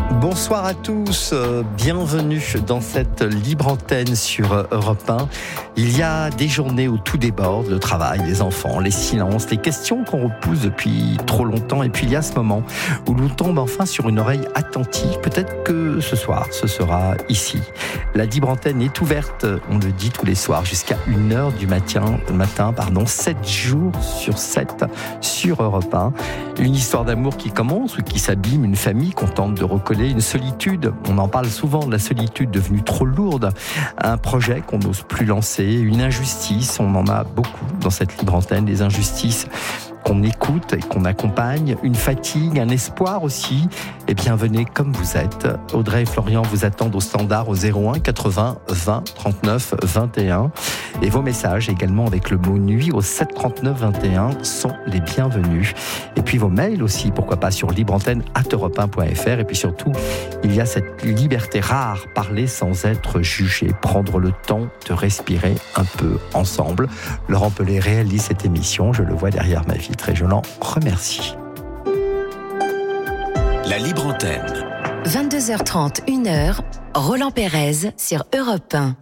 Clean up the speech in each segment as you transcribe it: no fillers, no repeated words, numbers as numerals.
Bonsoir à tous, bienvenue dans cette libre antenne sur Europe 1. Il y a des journées où tout déborde, le travail, les enfants, les silences, les questions qu'on repousse depuis trop longtemps. Et puis il y a ce moment où l'on tombe enfin sur une oreille attentive. Peut-être que ce soir, ce sera ici. La libre antenne est ouverte, on le dit tous les soirs, jusqu'à 1h du matin, 7 jours sur 7 sur Europe 1. Une histoire d'amour qui commence ou qui s'abîme, une famille qu'on tente de recoller, une solitude, on en parle souvent de la solitude devenue trop lourde, un projet qu'on n'ose plus lancer, une injustice, on en a beaucoup dans cette libre antenne, des injustices qu'on écoute et qu'on accompagne, une fatigue, un espoir aussi. Eh bien, venez comme vous êtes. Audrey et Florian vous attendent au standard au 01 80 20 39 21. Et vos messages également avec le mot nuit au 7 39 21 sont les bienvenus. Et puis vos mails aussi, pourquoi pas, sur libreantenne@europe1.fr. Et puis surtout, il y a cette liberté rare, parler sans être jugé, prendre le temps de respirer un peu ensemble. Laurent Pellet réalise cette émission, je le vois derrière ma vitre et je l'en remercie. La libre antenne. 22h30, 1h, Roland Pérez sur Europe 1.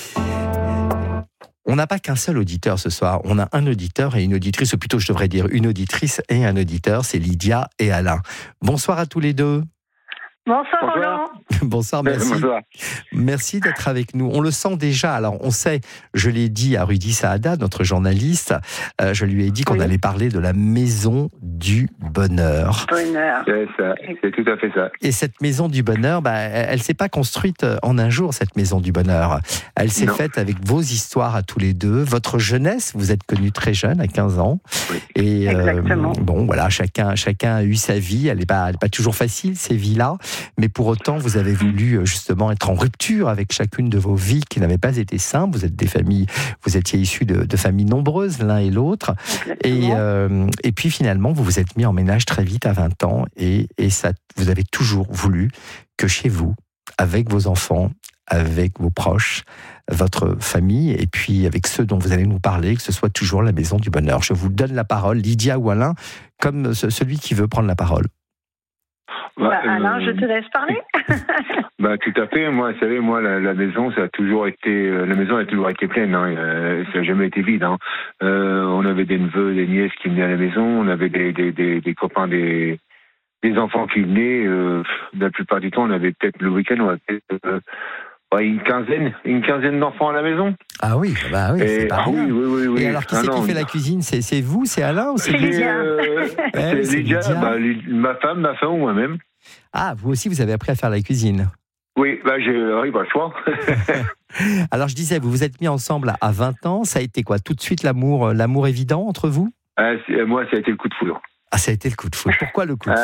On n'a pas qu'un seul auditeur ce soir, on a un auditeur et une auditrice, ou plutôt je devrais dire une auditrice et un auditeur, c'est Lydia et Alain. Bonsoir à tous les deux. Bonsoir Roland. Bonsoir, merci. Bonsoir. Merci d'être avec nous. On le sent déjà. Alors, on sait, je l'ai dit à Rudy Saada, notre journaliste, je lui ai dit qu'on allait parler de la maison du bonheur. Bonheur. C'est ça, c'est tout à fait ça. Et cette maison du bonheur, elle s'est pas construite en un jour, cette maison du bonheur. Elle s'est faite avec vos histoires à tous les deux. Votre jeunesse, vous êtes connu très jeune, à 15 ans. Oui. Et Exactement. bon, voilà, chacun a eu sa vie. Elle n'est pas toujours facile, ces vies-là. Mais pour autant, vous avez voulu justement être en rupture avec chacune de vos vies qui n'avaient pas été simples. Vous êtes des familles, vous étiez issus de familles nombreuses, l'un et l'autre. Et puis finalement, vous vous êtes mis en ménage très vite à 20 ans. Et ça, vous avez toujours voulu que chez vous, avec vos enfants, avec vos proches, votre famille, et puis avec ceux dont vous allez nous parler, que ce soit toujours la maison du bonheur. Je vous donne la parole, Lydia ou Alain, comme celui qui veut prendre la parole. Alain, je te laisse parler. Tout à fait. Moi, vous savez, la maison, ça a toujours été, la maison a toujours été pleine. Ça n'a jamais été vide. On avait des neveux, des nièces qui venaient à la maison. On avait des copains, des enfants qui venaient. La plupart du temps, on avait peut-être le week-end, on avait peut-être une quinzaine d'enfants à la maison. Ah oui, c'est pas rien. Oui. Et alors, qui c'est qui fait la cuisine ? C'est vous, c'est Alain ou c'est Lydia. C'est Lydia, ma femme ou moi-même. Ah, vous aussi, vous avez appris à faire la cuisine. Oui, j'ai pas le choix. Alors, je disais, vous vous êtes mis ensemble à 20 ans. Ça a été quoi ? Tout de suite l'amour évident entre vous ? Moi, ça a été le coup de foudre. Ah, ça a été le coup de foudre. Pourquoi le coup de foudre ?